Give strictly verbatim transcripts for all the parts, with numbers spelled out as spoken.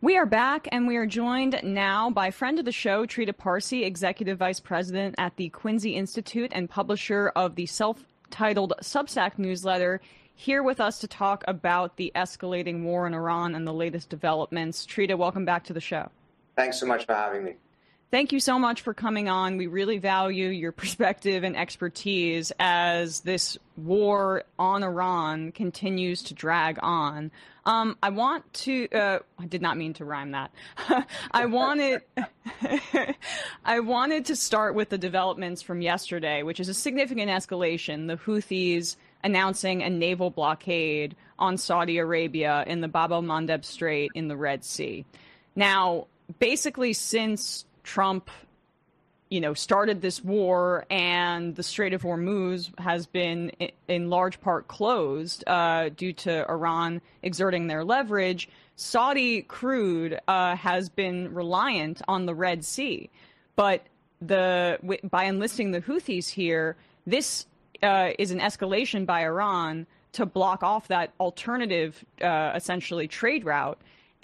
We are back, and we are joined now by friend of the show, Trita Parsi, Executive Vice President at the Quincy Institute and publisher of the self-titled Substack newsletter, here with us to talk about the escalating war in Iran and the latest developments. Trita, welcome back to the show. Thanks so much for having me. Thank you so much for coming on. We really value your perspective and expertise as this war on Iran continues to drag on. Um, I want to, uh, I did not mean to rhyme that. I wanted, I wanted to start with the developments from yesterday, which is a significant escalation. The Houthis announcing a naval blockade on Saudi Arabia in the Bab el-Mandeb Strait in the Red Sea. Now, basically since Trump, you know, started this war and the Strait of Hormuz has been in large part closed uh, due to Iran exerting their leverage, Saudi crude uh, has been reliant on the Red Sea. But the by enlisting the Houthis here, this uh, is an escalation by Iran to block off that alternative, uh, essentially, trade route.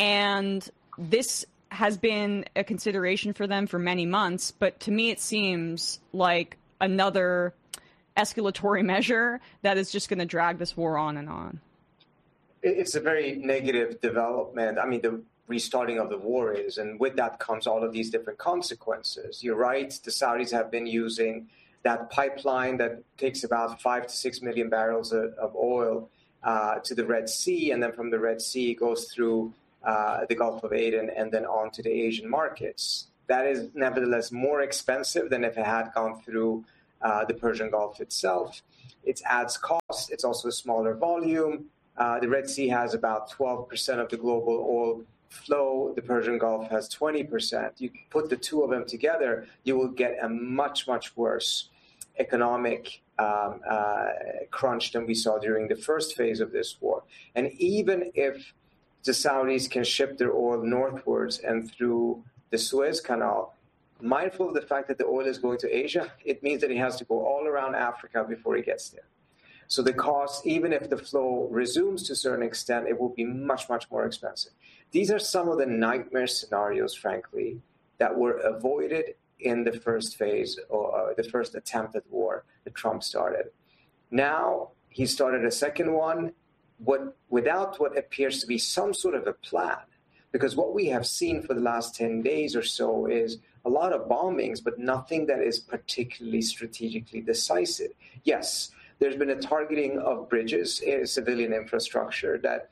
And this has been a consideration for them for many months, but to me it seems like another escalatory measure that is just going to drag this war on and on. It's a very negative development. I mean, the restarting of the war is, and with that comes all of these different consequences. You're right, the Saudis have been using that pipeline that takes about five to six million barrels of, of oil uh, to the Red Sea, and then from the Red Sea it goes through Uh, the Gulf of Aden and then on to the Asian markets. That is nevertheless more expensive than if it had gone through uh, the Persian Gulf itself. It adds cost. It's also a smaller volume. Uh, the Red Sea has about twelve percent of the global oil flow. The Persian Gulf has twenty percent. You put the two of them together, you will get a much, much worse economic um, uh, crunch than we saw during the first phase of this war. And even if the Saudis can ship their oil northwards and through the Suez Canal, mindful of the fact that the oil is going to Asia, it means that he has to go all around Africa before he gets there. So the cost, even if the flow resumes to a certain extent, it will be much, much more expensive. These are some of the nightmare scenarios, frankly, that were avoided in the first phase or uh, the first attempt at war that Trump started. Now he started a second one. What, without what appears to be some sort of a plan, because what we have seen for the last ten days or so is a lot of bombings, but nothing that is particularly strategically decisive. Yes, there's been a targeting of bridges, uh, civilian infrastructure that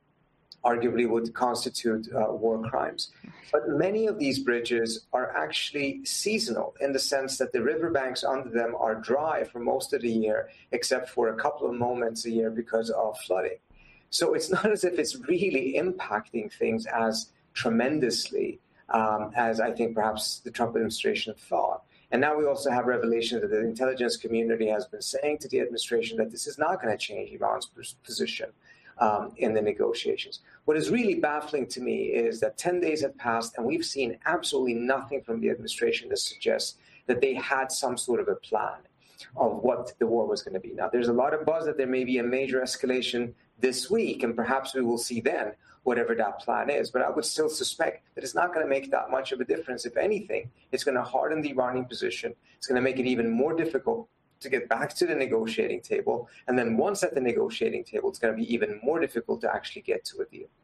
arguably would constitute uh, war crimes. But many of these bridges are actually seasonal in the sense that the riverbanks under them are dry for most of the year, except for a couple of moments a year because of flooding. So it's not as if it's really impacting things as tremendously um, as I think perhaps the Trump administration thought. And now we also have revelation that the intelligence community has been saying to the administration that this is not going to change Iran's position um, in the negotiations. What is really baffling to me is that ten days have passed and we've seen absolutely nothing from the administration that suggests that they had some sort of a plan of what the war was going to be. Now, there's a lot of buzz that there may be a major escalation this week, and perhaps we will see then whatever that plan is. But I would still suspect that it's not going to make that much of a difference. If anything, it's going to harden the Iranian position. It's going to make it even more difficult to get back to the negotiating table. And then once at the negotiating table, it's going to be even more difficult to actually get to a deal.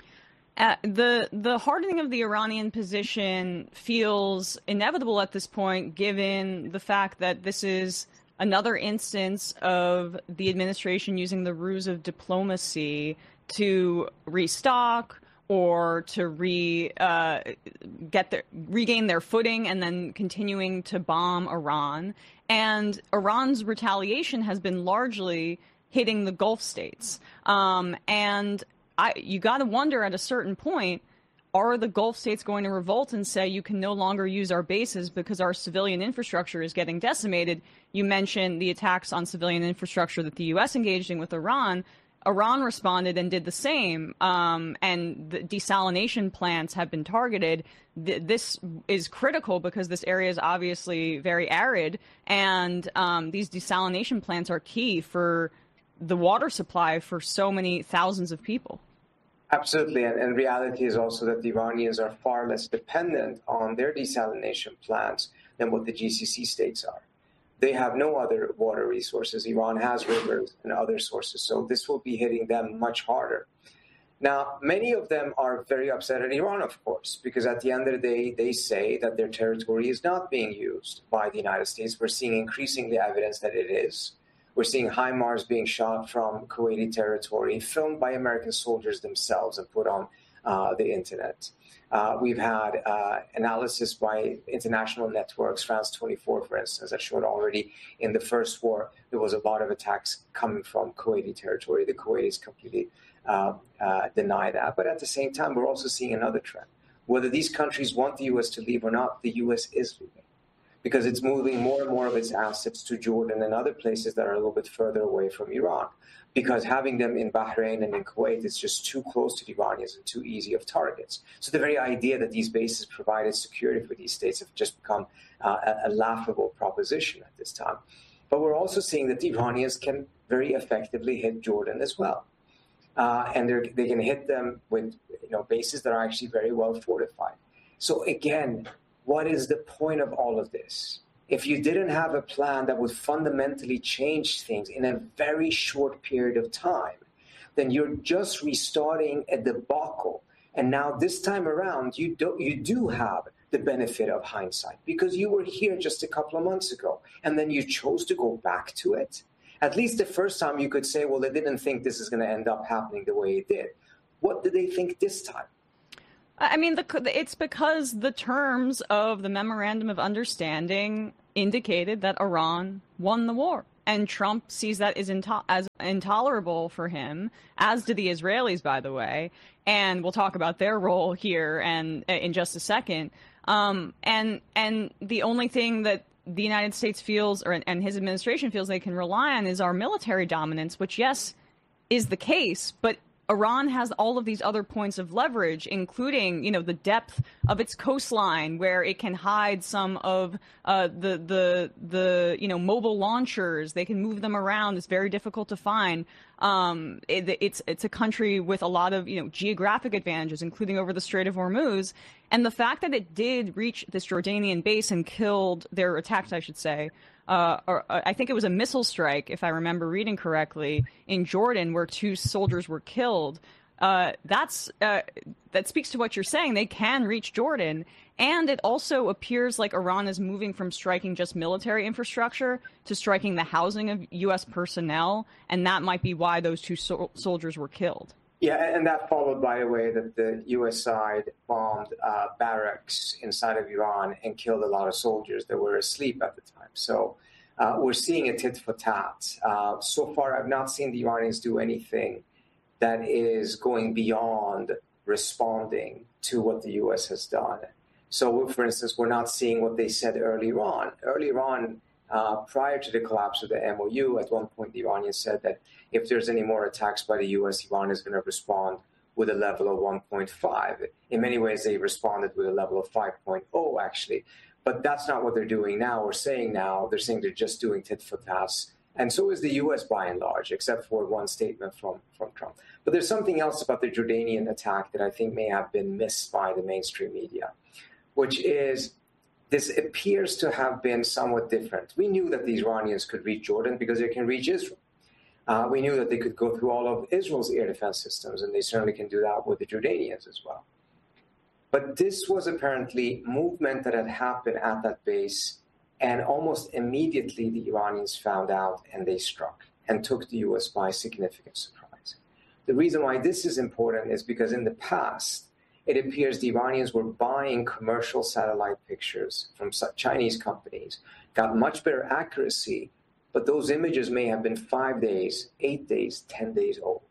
Uh, the the hardening of the Iranian position feels inevitable at this point, given the fact that this is another instance of the administration using the ruse of diplomacy to restock or to re uh, get their regain their footing and then continuing to bomb Iran. And Iran's retaliation has been largely hitting the Gulf states. Um, and I, you got to wonder at a certain point, are the Gulf states going to revolt and say you can no longer use our bases because our civilian infrastructure is getting decimated? You mentioned the attacks on civilian infrastructure that the U S engaged in with Iran. Iran responded and did the same, um, and the desalination plants have been targeted. Th- this is critical because this area is obviously very arid, and um, these desalination plants are key for the water supply for so many thousands of people. Absolutely. And, and reality is also that the Iranians are far less dependent on their desalination plants than what the G C C states are. They have no other water resources. Iran has rivers and other sources. So this will be hitting them much harder. Now, many of them are very upset at Iran, of course, because at the end of the day, they say that their territory is not being used by the United States. We're seeing increasingly evidence that it is. We're seeing HIMARS being shot from Kuwaiti territory, filmed by American soldiers themselves and put on uh, the internet. Uh, we've had uh, analysis by international networks, France twenty-four, for instance, that showed already in the first war, there was a lot of attacks coming from Kuwaiti territory. The Kuwaitis completely uh, uh, deny that. But at the same time, we're also seeing another trend. Whether these countries want the U S to leave or not, the U S is leaving, because it's moving more and more of its assets to Jordan and other places that are a little bit further away from Iran, because having them in Bahrain and in Kuwait is just too close to the Iranians and too easy of targets. So the very idea that these bases provided security for these states have just become uh, a, a laughable proposition at this time. But we're also seeing that the Iranians can very effectively hit Jordan as well. Uh, and they're, they can hit them with you know bases that are actually very well fortified. So again, what is the point of all of this? If you didn't have a plan that would fundamentally change things in a very short period of time, then you're just restarting a debacle. And now this time around, you do, you do have the benefit of hindsight, because you were here just a couple of months ago, and then you chose to go back to it. At least the first time you could say, well, they didn't think this is going to end up happening the way it did. What did they think this time? I mean, the, it's because the terms of the Memorandum of Understanding indicated that Iran won the war. And Trump sees that as, into- as intolerable for him, as do the Israelis, by the way. And we'll talk about their role here and in just a second. Um, and and the only thing that the United States feels, or and his administration feels, they can rely on is our military dominance, which, yes, is the case, but Iran has all of these other points of leverage, including, you know, the depth of its coastline, where it can hide some of uh, the the the you know mobile launchers. They can move them around. It's very difficult to find. Um, it, it's it's a country with a lot of you know geographic advantages, including over the Strait of Hormuz. And the fact that it did reach this Jordanian base and killed their attacked, I should say. Uh, or uh, I think it was a missile strike, if I remember reading correctly, in Jordan, where two soldiers were killed. Uh, that's uh, that speaks to what you're saying. They can reach Jordan, and it also appears like Iran is moving from striking just military infrastructure to striking the housing of U S personnel, and that might be why those two so- soldiers were killed. Yeah, and that followed, by the way, that the U S side bombed uh, barracks inside of Iran and killed a lot of soldiers that were asleep at the time. So uh, we're seeing a tit for tat. Uh, so far, I've not seen the Iranians do anything that is going beyond responding to what the U S has done. So, for instance, we're not seeing what they said earlier on. Earlier on, uh, prior to the collapse of the M O U, at one point, the Iranians said that if there's any more attacks by the U S, Iran is going to respond with a level of one point five. In many ways, they responded with a level of five point oh, actually. But that's not what they're doing now or saying now. They're saying they're just doing tit for tat. And so is the U S by and large, except for one statement from, from Trump. But there's something else about the Jordanian attack that I think may have been missed by the mainstream media, which is this appears to have been somewhat different. We knew that the Iranians could reach Jordan because they can reach Israel. Uh, we knew that they could go through all of Israel's air defense systems, and they certainly can do that with the Jordanians as well. But this was apparently movement that had happened at that base, and almost immediately the Iranians found out and they struck and took the U S by significant surprise. The reason why this is important is because in the past, it appears the Iranians were buying commercial satellite pictures from Chinese companies, got much better accuracy, but those images may have been five days, eight days, ten days old.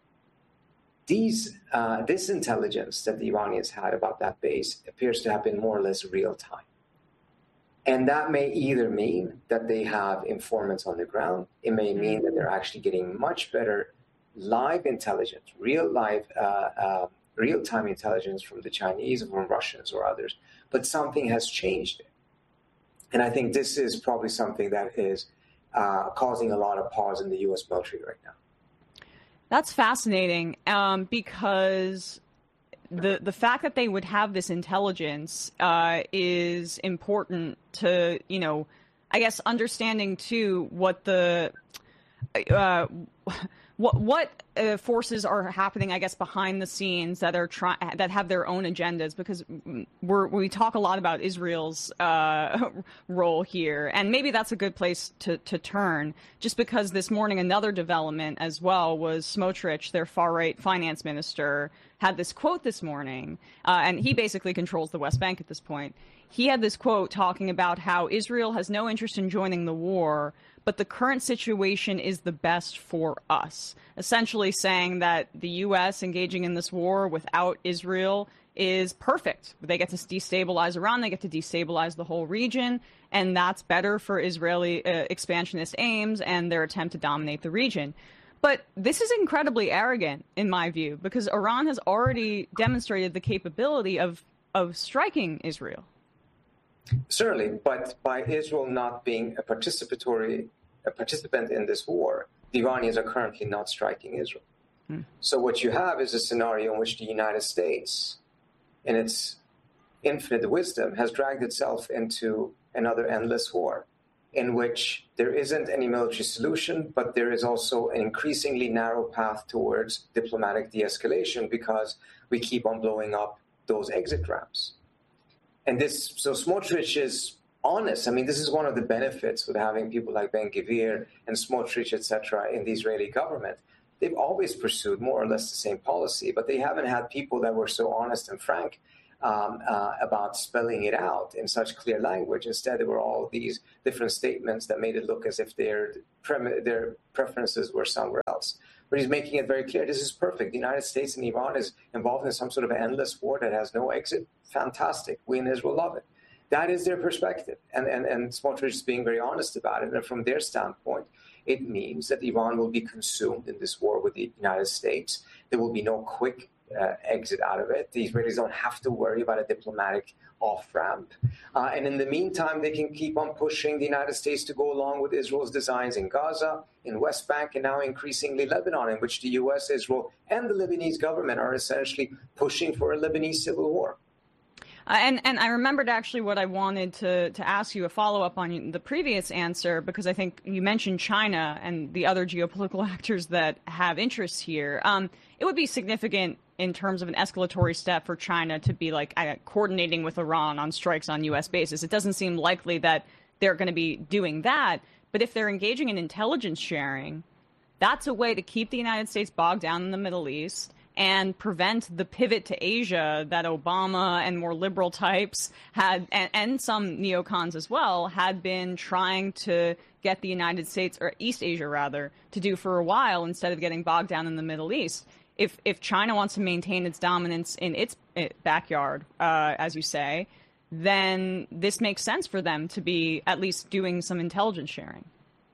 These, uh, this intelligence that the Iranians had about that base appears to have been more or less real time. And that may either mean that they have informants on the ground. It may mean that they're actually getting much better live intelligence, real live, uh, uh, real-time intelligence from the Chinese or from Russians or others. But something has changed. And I think this is probably something that is uh, causing a lot of pause in the U S military right now. That's fascinating um, because the the fact that they would have this intelligence uh, is important to, you know, I guess understanding too what the uh, what what uh, forces are happening, I guess, behind the scenes that are trying that have their own agendas. Because we're we talk a lot about Israel's uh, role here, and maybe that's a good place to to turn. Just because this morning another development as well was Smotrich, their far right finance minister, had this quote this morning, uh, and he basically controls the West Bank at this point. He had this quote talking about how Israel has no interest in joining the war, but the current situation is the best for us. Essentially saying that the U S engaging in this war without Israel is perfect. They get to destabilize Iran, they get to destabilize the whole region, and that's better for Israeli uh, expansionist aims and their attempt to dominate the region. But this is incredibly arrogant, in my view, because Iran has already demonstrated the capability of, of striking Israel. Certainly, but by Israel not being a participatory, a participant in this war, the Iranians are currently not striking Israel. Hmm. So what you have is a scenario in which the United States, in its infinite wisdom, has dragged itself into another endless war, in which there isn't any military solution, but there is also an increasingly narrow path towards diplomatic de-escalation because we keep on blowing up those exit ramps. And this, so Smotrich is honest. I mean, this is one of the benefits with having people like Ben-Gvir and Smotrich, et cetera, in the Israeli government. They've always pursued more or less the same policy, but they haven't had people that were so honest and frank um, uh, about spelling it out in such clear language. Instead, there were all these different statements that made it look as if their, prem- their preferences were somewhere else. But he's making it very clear, this is perfect. The United States and Iran is involved in some sort of endless war that has no exit. Fantastic. We in Israel love it. That is their perspective. And, and, and Smotrich is being very honest about it. And from their standpoint, it means that Iran will be consumed in this war with the United States. There will be no quick uh, exit out of it. The Israelis don't have to worry about a diplomatic off-ramp. Uh, and in the meantime, they can keep on pushing the United States to go along with Israel's designs in Gaza, in West Bank, and now increasingly Lebanon, in which the U S, Israel, and the Lebanese government are essentially pushing for a Lebanese civil war. Uh, and, and I remembered actually what I wanted to, to ask you, a follow-up on the previous answer, because I think you mentioned China and the other geopolitical actors that have interests here. Um, it would be significant in terms of an escalatory step for China to be like uh, coordinating with Iran on strikes on U S bases. It doesn't seem likely that they're going to be doing that. But if they're engaging in intelligence sharing, that's a way to keep the United States bogged down in the Middle East and prevent the pivot to Asia that Obama and more liberal types had, and, and some neocons as well, had been trying to get the United States, or East Asia rather, to do for a while instead of getting bogged down in the Middle East. If if China wants to maintain its dominance in its backyard, uh, as you say, then this makes sense for them to be at least doing some intelligence sharing.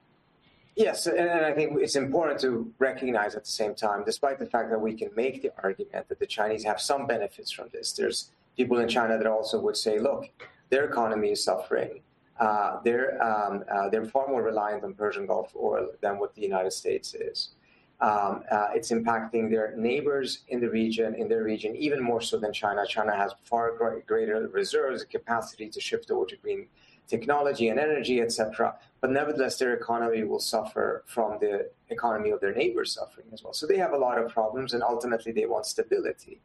Yes, and I think it's important to recognize at the same time, despite the fact that we can make the argument that the Chinese have some benefits from this, there's people in China that also would say, look, their economy is suffering. Uh, they're, um, uh, they're far more reliant on Persian Gulf oil than what the United States is. Um, uh, it's impacting their neighbors in the region, in their region, even more so than China. China has far greater reserves, capacity to shift over to green technology and energy, et cetera. But nevertheless, their economy will suffer from the economy of their neighbors suffering as well. So they have a lot of problems, and ultimately they want stability.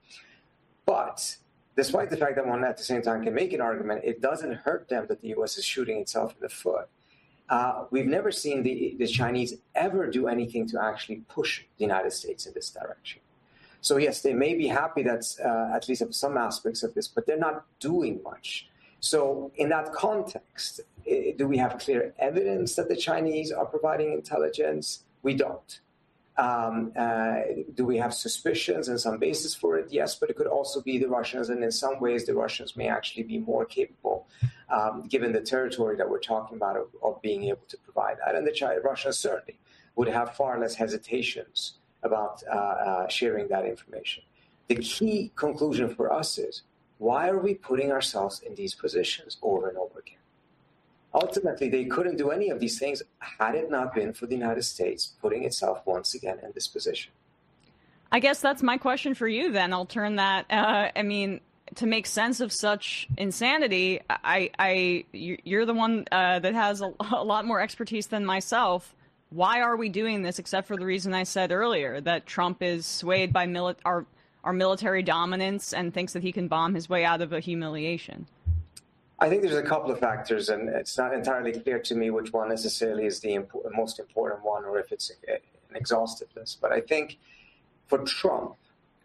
But despite the fact that one at the same time can make an argument, it doesn't hurt them that the U S is shooting itself in the foot. Uh, we've never seen the, the Chinese ever do anything to actually push the United States in this direction. So yes, they may be happy that's uh, at least of some aspects of this, but they're not doing much. So in that context, do we have clear evidence that the Chinese are providing intelligence? We don't. Um, uh, do we have suspicions and some basis for it? Yes, but it could also be the Russians, and in some ways the Russians may actually be more capable, um, given the territory that we're talking about, of, of being able to provide that. And the China, Russians certainly would have far less hesitations about uh, uh, sharing that information. The key conclusion for us is, why are we putting ourselves in these positions over and over again? Ultimately, they couldn't do any of these things had it not been for the United States putting itself once again in this position. I guess that's my question for you then. I'll turn that, uh, I mean, to make sense of such insanity, I, I, you're the one uh, that has a, a lot more expertise than myself. Why are we doing this except for the reason I said earlier, that Trump is swayed by mili- our, our military dominance and thinks that he can bomb his way out of a humiliation? I think there's a couple of factors, and it's not entirely clear to me which one necessarily is the imp- most important one or if it's a, an exhaustive list. But I think for Trump,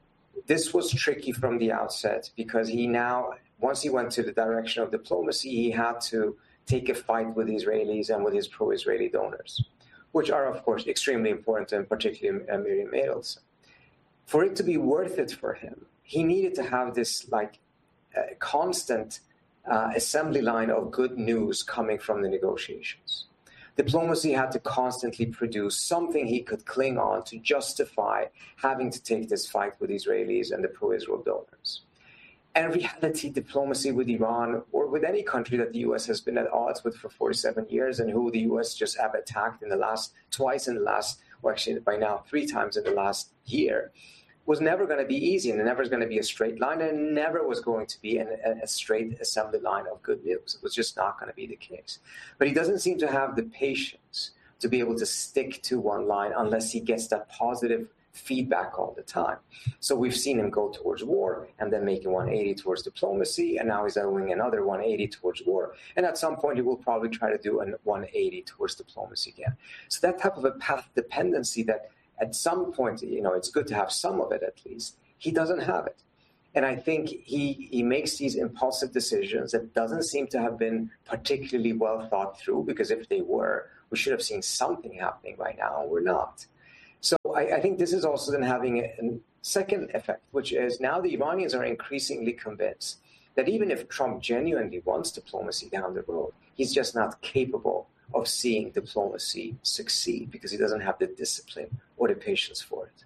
this was tricky from the outset because he now, once he went to the direction of diplomacy, he had to take a fight with the Israelis and with his pro-Israeli donors, which are, of course, extremely important, and particularly Miriam Adelson. For it to be worth it for him, he needed to have this like uh, constant uh, assembly line of good news coming from the negotiations. Diplomacy had to constantly produce something he could cling on to justify having to take this fight with Israelis and the pro-Israel donors. And in reality, diplomacy with Iran or with any country that the U S has been at odds with for forty-seven years and who the U S just have attacked in the last, twice in the last, well actually by now three times in the last year, was never going to be easy, and it never was going to be a straight line, and it never was going to be an, a straight assembly line of good news. It was just not going to be the case. But he doesn't seem to have the patience to be able to stick to one line unless he gets that positive feedback all the time. So we've seen him go towards war and then make a one eighty towards diplomacy, and now he's doing another one eighty towards war. And at some point, he will probably try to do a one eighty towards diplomacy again. So that type of a path dependency that at some point, you know, it's good to have some of it at least. He doesn't have it. And I think he, he makes these impulsive decisions that doesn't seem to have been particularly well thought through, because if they were, we should have seen something happening by now, and we're not. So I, I think this is also then having a, a second effect, which is now the Iranians are increasingly convinced that even if Trump genuinely wants diplomacy down the road, he's just not capable of seeing diplomacy succeed because he doesn't have the discipline or the patience for it.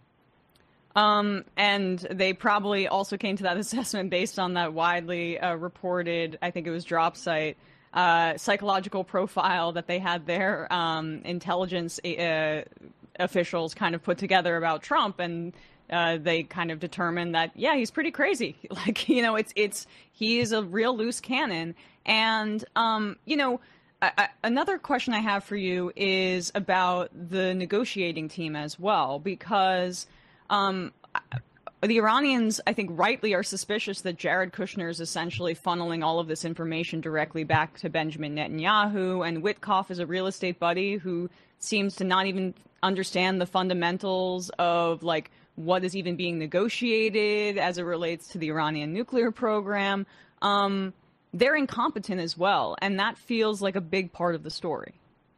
Um, and they probably also came to that assessment based on that widely uh, reported, I think it was Drop Site, uh, psychological profile that they had their um, intelligence uh, officials kind of put together about Trump, and uh, they kind of determined that, yeah, he's pretty crazy. Like, you know, it's it's he is a real loose cannon. And, um, you know, I, I, another question I have for you is about the negotiating team as well, because um, the Iranians, I think, rightly are suspicious that Jared Kushner is essentially funneling all of this information directly back to Benjamin Netanyahu, and Witkoff is a real estate buddy who seems to not even understand the fundamentals of, like, what is even being negotiated as it relates to the Iranian nuclear program. Um, they're incompetent as well, and that feels like a big part of the story.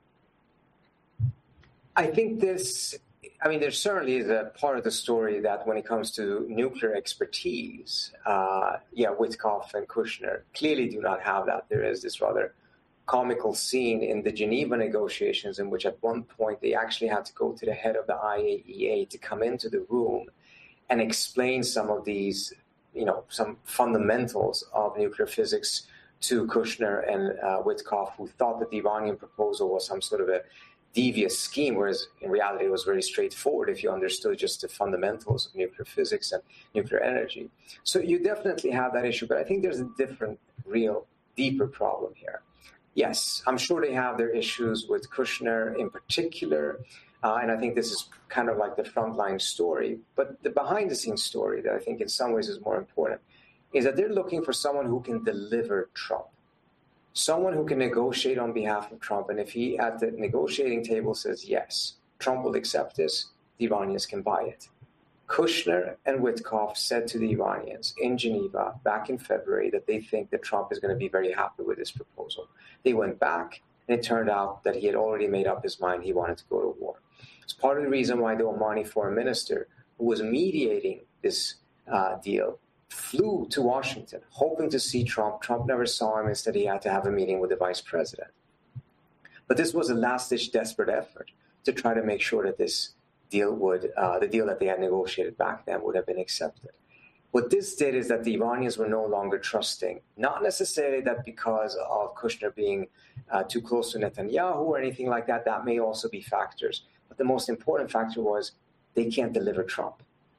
I think this, I mean, there certainly is a part of the story that when it comes to nuclear expertise, uh, yeah, Witkoff and Kushner clearly do not have that. There is this rather comical scene in the Geneva negotiations in which at one point they actually had to go to the head of the I A E A to come into the room and explain some of these, you know, some fundamentals of nuclear physics to Kushner and uh, Witkoff, who thought that the Iranian proposal was some sort of a devious scheme, whereas in reality it was very straightforward if you understood just the fundamentals of nuclear physics and nuclear energy. So you definitely have that issue, but I think there's a different, real, deeper problem here. Yes, I'm sure they have their issues with Kushner in particular, uh, and I think this is kind of like the frontline story. But the behind-the-scenes story that I think in some ways is more important is that they're looking for someone who can deliver Trump, someone who can negotiate on behalf of Trump. And if he at the negotiating table says, yes, Trump will accept this, the Iranians can buy it. Kushner and Witkoff said to the Iranians in Geneva back in February that they think that Trump is going to be very happy with this proposal. They went back, and it turned out that he had already made up his mind he wanted to go to war. It's part of the reason why the Omani foreign minister, who was mediating this uh, deal, flew to Washington, hoping to see Trump. Trump never saw him. Instead, he had to have a meeting with the vice president. But this was a last-ditch desperate effort to try to make sure that this deal would, uh, the deal that they had negotiated back then would have been accepted. What this did is that the Iranians were no longer trusting, not necessarily that because of Kushner being uh, too close to Netanyahu or anything like that. That may also be factors. But the most important factor was they can't deliver Trump.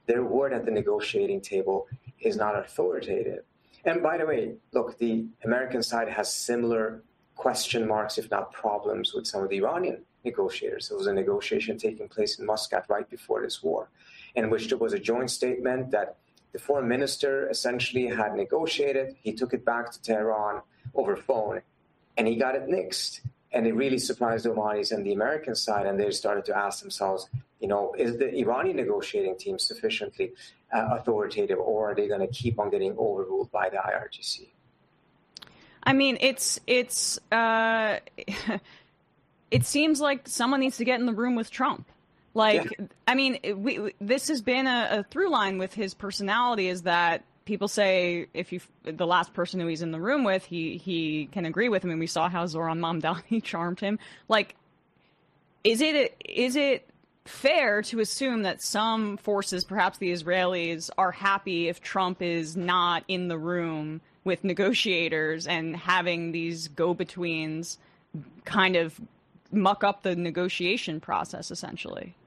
their word at the negotiating table is not authoritative. And by the way, look, the American side has similar question marks, if not problems, with some of the Iranian negotiators. There was a negotiation taking place in Muscat right before this war, in which there was a joint statement that the foreign minister essentially had negotiated. He took it back to Tehran over phone, and he got it nixed. And it really surprised the Omanis and the American side, and they started to ask themselves, you know, is the Iranian negotiating team sufficiently uh, authoritative, or are they going to keep on getting overruled by the I R G C? I mean, it's it's uh, it seems like someone needs to get in the room with Trump. Like, yeah. I mean, we, we, this has been a, a through line with his personality, is that people say if you the last person who he's in the room with, he he can agree with him, and we saw how Zoran Mamdani charmed him. Like, is it is it fair to assume that some forces, perhaps the Israelis, are happy if Trump is not in the room with negotiators and having these go-betweens kind of muck up the negotiation process, essentially?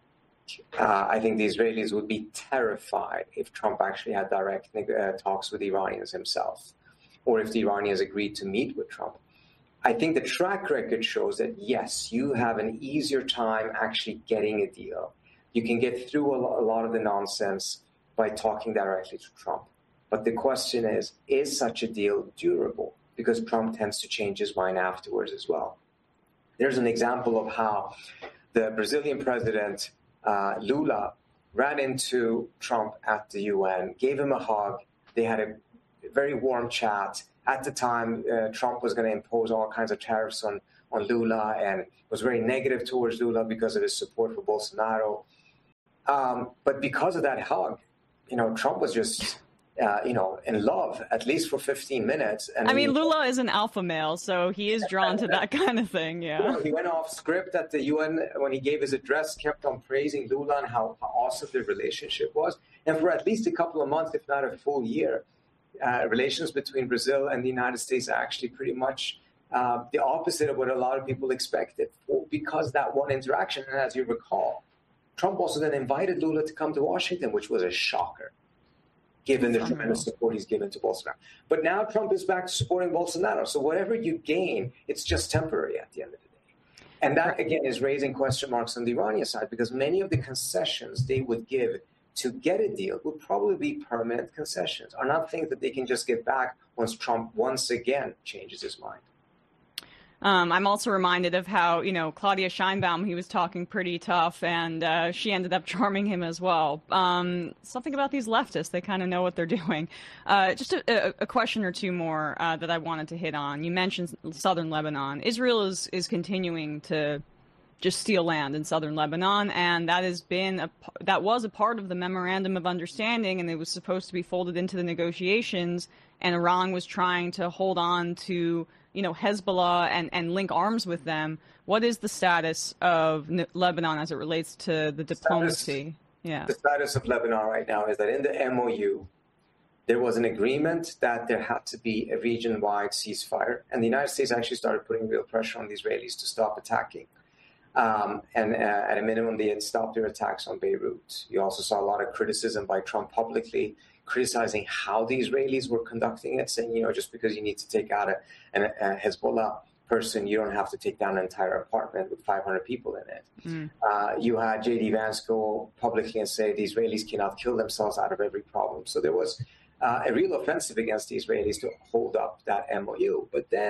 Uh, I think the Israelis would be terrified if Trump actually had direct uh, talks with the Iranians himself, or if the Iranians agreed to meet with Trump. I think the track record shows that, yes, you have an easier time actually getting a deal. You can get through a lot of the nonsense by talking directly to Trump. But the question is, is such a deal durable? Because Trump tends to change his mind afterwards as well. There's an example of how the Brazilian president, uh, Lula, ran into Trump at the U N, gave him a hug. They had a very warm chat. At the time, uh, Trump was going to impose all kinds of tariffs on, on Lula and was very negative towards Lula because of his support for Bolsonaro. Um, but because of that hug, you know, Trump was just, uh, you know, in love, at least for fifteen minutes. And I mean, he, Lula is an alpha male, so he is drawn to that kind of thing, yeah. You know, he went off script at the U N when he gave his address, kept on praising Lula and how, how awesome their relationship was. And for at least a couple of months, if not a full year, Uh, relations between Brazil and the United States are actually pretty much uh, the opposite of what a lot of people expected, because that one interaction. And as you recall, Trump also then invited Lula to come to Washington, which was a shocker, given the tremendous support he's given to Bolsonaro. But now Trump is back to supporting Bolsonaro. So whatever you gain, it's just temporary at the end of the day. And that, again, is raising question marks on the Iranian side, because many of the concessions they would give to get a deal would probably be permanent concessions, are not things that they can just get back once Trump once again changes his mind. Um, I'm also reminded of how, you know, Claudia Sheinbaum, he was talking pretty tough, and uh, she ended up charming him as well. Um, something about these leftists, they kind of know what they're doing. Uh, just a, a question or two more uh, that I wanted to hit on. You mentioned southern Lebanon. Israel is, is continuing to just steal land in southern Lebanon, and that has been a, that was a part of the memorandum of understanding, and it was supposed to be folded into the negotiations, and Iran was trying to hold on to, you know, Hezbollah and, and link arms with them. What is the status of Lebanon as it relates to the diplomacy? The status, yeah. The status of Lebanon right now is that in the M O U, there was an agreement that there had to be a region-wide ceasefire, and the United States actually started putting real pressure on the Israelis to stop attacking. Um, and uh, at a minimum, they had stopped their attacks on Beirut. You also saw a lot of criticism by Trump publicly, criticizing how the Israelis were conducting it, saying, you know, just because you need to take out a, a, a Hezbollah person, you don't have to take down an entire apartment with five hundred people in it. Mm. Uh, you had J D Vance go publicly and say the Israelis cannot kill themselves out of every problem. So there was uh, a real offensive against the Israelis to hold up that M O U. But then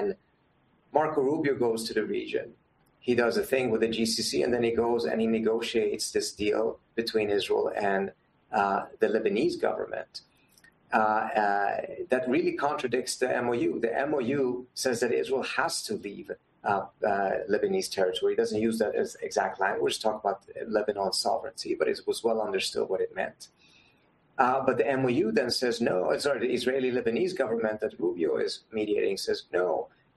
Marco Rubio goes to the region. He does a thing with the G C C, and then he goes and he negotiates this deal between Israel and uh, the Lebanese government uh, uh, that really contradicts the M O U. The M O U says that Israel has to leave uh, uh, Lebanese territory. It doesn't use that as exact language, talk about Lebanon's sovereignty, but it was well understood what it meant. Uh, but the M O U then says no. Sorry, the Israeli-Lebanese government that Rubio is mediating says no.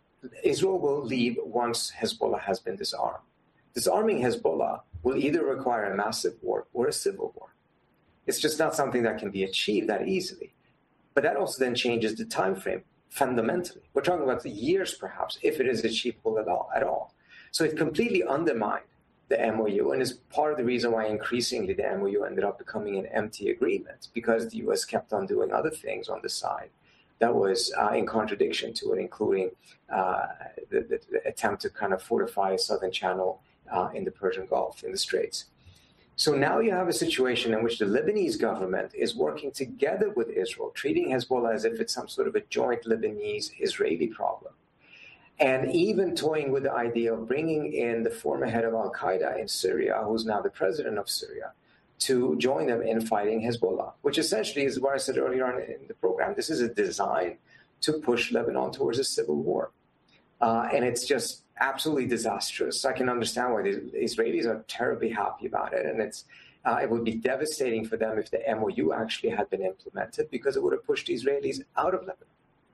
Israel will leave once Hezbollah has been disarmed. Disarming Hezbollah will either require a massive war or a civil war. It's just not something that can be achieved that easily. But that also then changes the time frame fundamentally. We're talking about the years, perhaps, if it is achievable at all. At all. So it completely undermined the M O U, and is part of the reason why increasingly the M O U ended up becoming an empty agreement, because the U S kept on doing other things on the side that was uh, in contradiction to it, including uh, the, the, the attempt to kind of fortify a southern channel uh, in the Persian Gulf, in the Straits. So now you have a situation in which the Lebanese government is working together with Israel, treating Hezbollah as if it's some sort of a joint Lebanese-Israeli problem, and even toying with the idea of bringing in the former head of al-Qaeda in Syria, who's now the president of Syria, to join them in fighting Hezbollah, which essentially is what I said earlier on in the program. This is a design to push Lebanon towards a civil war. Uh, and it's just absolutely disastrous. I can understand why the Israelis are terribly happy about it. And it's uh, it would be devastating for them if the M O U actually had been implemented, because it would have pushed the Israelis out of Lebanon.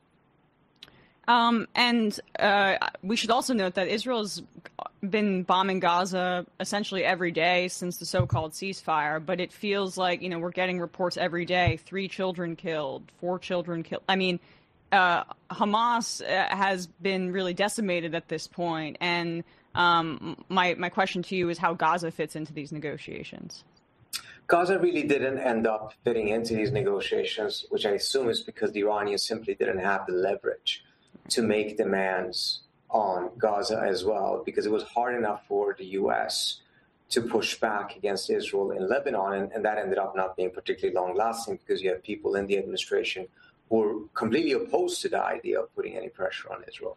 Um, and uh, we should also note that Israel's been bombing Gaza essentially every day since the so-called ceasefire, but it feels like, you know, we're getting reports every day, three children killed, four children killed. I mean, uh, Hamas uh, has been really decimated at this point, and um, my, my question to you is how Gaza fits into these negotiations. Gaza really didn't end up fitting into these negotiations, which I assume is because the Iranians simply didn't have the leverage to make demands on Gaza as well, because it was hard enough for the U S to push back against Israel in Lebanon, and, and that ended up not being particularly long-lasting, because you have people in the administration who were completely opposed to the idea of putting any pressure on Israel.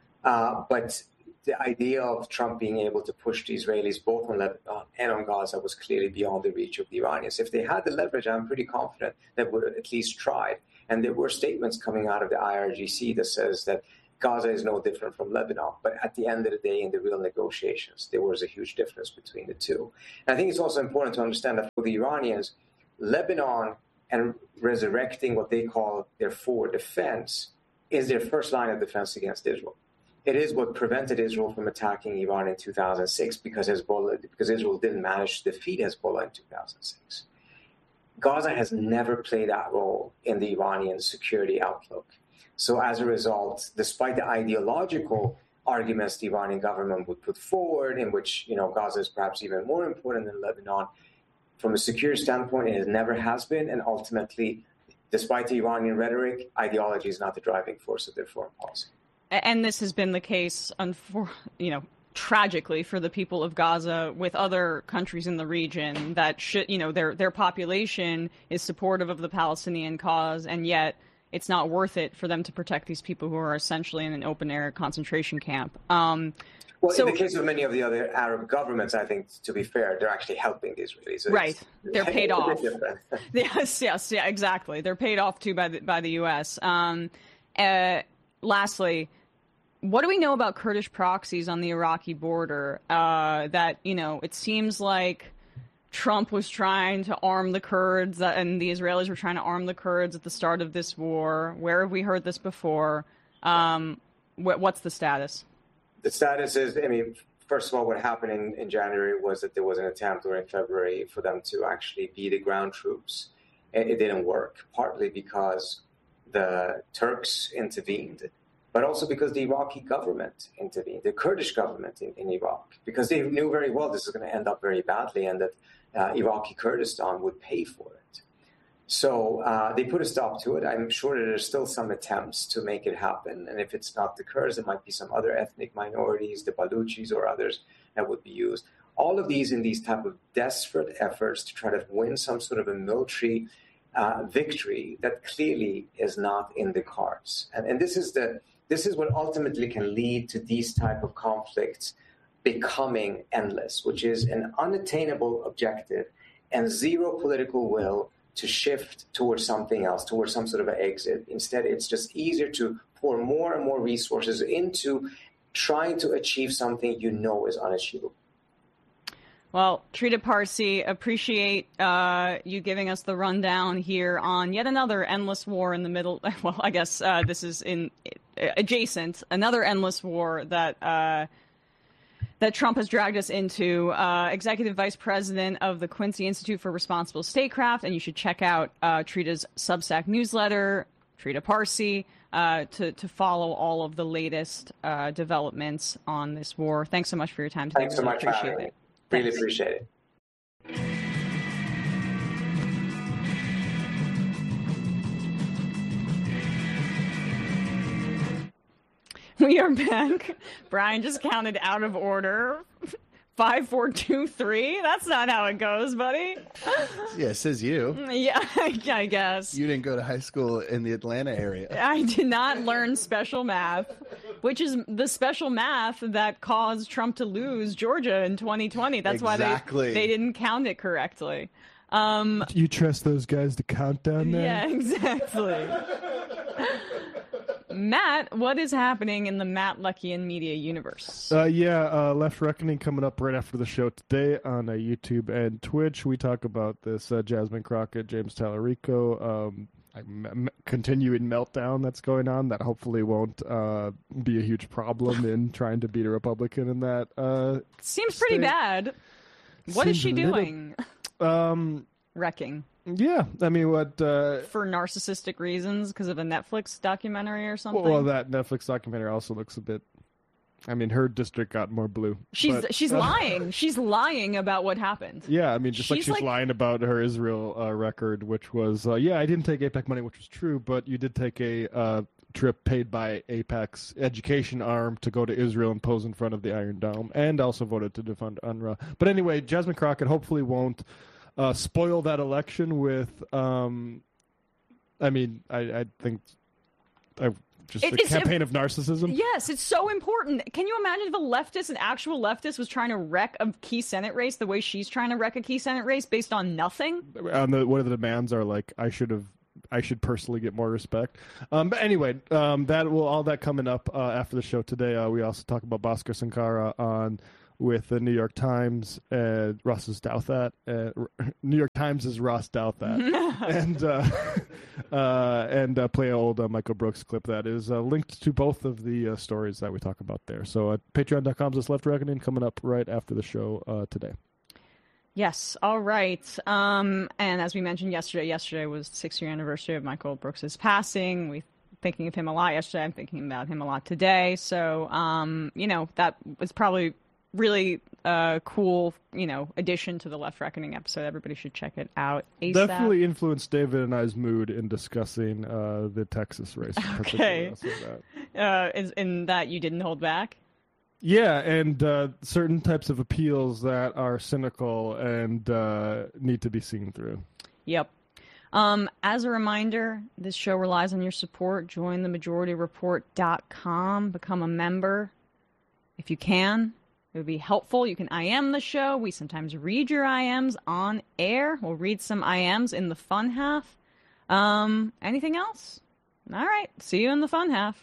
Uh, but the idea of Trump being able to push the Israelis both on Lebanon and on Gaza was clearly beyond the reach of the Iranians. If they had the leverage, I'm pretty confident they would have at least tried. And there were statements coming out of the I R G C that says that Gaza is no different from Lebanon. But at the end of the day, in the real negotiations, there was a huge difference between the two. And I think it's also important to understand that for the Iranians, Lebanon and resurrecting what they call their forward defense is their first line of defense against Israel. It is what prevented Israel from attacking Iran in two thousand six, because Hezbollah, because Israel didn't manage to defeat Hezbollah in two thousand six. Gaza has never played that role in the Iranian security outlook. So as a result, despite the ideological arguments the Iranian government would put forward, in which, you know, Gaza is perhaps even more important than Lebanon, from a security standpoint, it never has been. And ultimately, despite the Iranian rhetoric, ideology is not the driving force of their foreign policy. And this has been the case, you know, tragically for the people of Gaza, with other countries in the region that should, you know, their their population is supportive of the Palestinian cause, and yet it's not worth it for them to protect these people who are essentially in an open air concentration camp. Um, well, so, in the case of many of the other Arab governments, I think, to be fair, they're actually helping the Israelis. So right. They're paid off. yes, yes, yeah, exactly. They're paid off too by the, by the U S. Um, uh, lastly, what do we know about Kurdish proxies on the Iraqi border? Uh, that, you know, it seems like Trump was trying to arm the Kurds, uh, and the Israelis were trying to arm the Kurds at the start of this war. Where have we heard this before? Um, wh- what's the status? The status is, I mean, first of all, what happened in, in January was that there was an attempt, or in February, for them to actually be the ground troops. And it didn't work, partly because the Turks intervened, but also because the Iraqi government intervened, the Kurdish government in, in Iraq, because they knew very well this is going to end up very badly, and that uh, Iraqi Kurdistan would pay for it. So uh, they put a stop to it. I'm sure that there's still some attempts to make it happen. And if it's not the Kurds, it might be some other ethnic minorities, the Baluchis or others, that would be used. All of these in these type of desperate efforts to try to win some sort of a military uh, victory that clearly is not in the cards. And, and this is the This is what ultimately can lead to these type of conflicts becoming endless, which is an unattainable objective and zero political will to shift towards something else, towards some sort of an exit. Instead, it's just easier to pour more and more resources into trying to achieve something you know is unachievable. Well, Trita Parsi, appreciate uh, you giving us the rundown here on yet another endless war in the middle. Well, I guess uh, this is in uh, adjacent, another endless war that uh, that Trump has dragged us into. Uh, Executive Vice President of the Quincy Institute for Responsible Statecraft, and you should check out uh, Trita's Substack newsletter, Trita Parsi, uh, to to follow all of the latest uh, developments on this war. Thanks so much for your time today. Thanks so much. Appreciate it. Really Thanks. appreciate it. We are back. Brian just counted out of order. Five, four, two, three. That's not how it goes, buddy. Yeah, it says you. Yeah, I guess. You didn't go to high school in the Atlanta area. I did not learn special math, which is the special math that caused Trump to lose Georgia in twenty twenty. That's Exactly. why they, they didn't count it correctly. Um, You trust those guys to count down there? yeah, exactly. Matt, what is happening in the Matt Luckian media universe? Uh, yeah, uh, Left Reckoning coming up right after the show today on uh, YouTube and Twitch. We talk about this uh, Jasmine Crockett, James Tallarico, um, m- continuing meltdown that's going on that hopefully won't uh, be a huge problem in trying to beat a Republican in that. Uh, Seems pretty state. bad. What is Seems she a little- doing? Um, Wrecking. yeah, I mean, what... Uh, For narcissistic reasons, because of a Netflix documentary or something? well, that Netflix documentary also looks a bit... I mean, her district got more blue. She's but, she's uh, lying. She's lying about what happened. Yeah, I mean, just like She's she's like- lying about her Israel uh, record, which was, uh, yeah, I didn't take AIPAC money, which was true, but you did take a uh, trip paid by AIPAC's education arm to go to Israel and pose in front of the Iron Dome, and also voted to defund UNRWA. But anyway, Jasmine Crockett hopefully won't uh, spoil that election with, um, I mean, I, I think, I just It- a it's- campaign of narcissism. Yes, it's so important. Can you imagine if a leftist, an actual leftist, was trying to wreck a key Senate race the way she's trying to wreck a key Senate race based on nothing? On the, what are the demands are like, I should have, I should personally get more respect. Um, but anyway, um, that will all that coming up uh, after the show today. Uh, we also talk about Bhaskar Sankara on with the New York Times. Uh, Ross is Douthat. Uh, New York Times is Ross Douthat, and uh, uh, and uh, play an old uh, Michael Brooks clip that is uh, linked to both of the uh, stories that we talk about there. So uh, patreon dot com slash Left Reckoning coming up right after the show uh, today. Yes. All right. Um, and as we mentioned yesterday, yesterday was the six-year anniversary of Michael Brooks's passing. We thinking of him a lot yesterday. I'm thinking about him a lot today. So, um, you know, that was probably really uh, cool, you know, addition to the Left Reckoning episode. Everybody should check it out ASAP. Definitely influenced David and I's mood in discussing uh, the Texas race. Okay. I'll say that. Uh, is, in that you didn't hold back? Yeah, and uh, certain types of appeals that are cynical and uh, need to be seen through. Yep. Um, as a reminder, this show relies on your support. Join the majority report dot com. Become a member if you can. It would be helpful. You can I M the show. We sometimes read your I Ms on air. We'll read some I Ms in the fun half. Um, anything else? All right. See you in the fun half.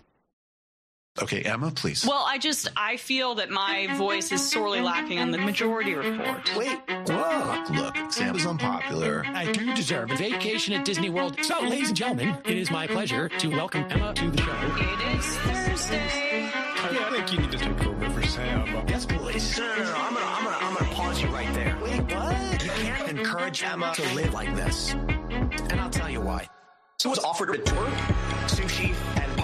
Okay, Emma, please. Well, I just, I feel that my voice is sorely lacking on the majority report. Wait, look, look, Sam is unpopular. I do deserve a vacation at Disney World. So, ladies and gentlemen, it is my pleasure to welcome Emma to the show. It is Thursday. I think you need to take over for Sam. Yes, please. No, no, no, I'm gonna, I'm gonna, I'm gonna pause you right there. Wait, what? You can't encourage Emma to live like this. And I'll tell you why. So was offered a tour, Sushi and